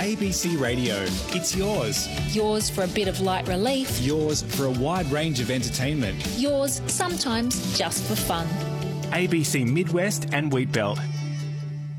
ABC Radio. It's yours. Yours for a bit of light relief. Yours for a wide range of entertainment. Yours sometimes just for fun. ABC Midwest and Wheatbelt.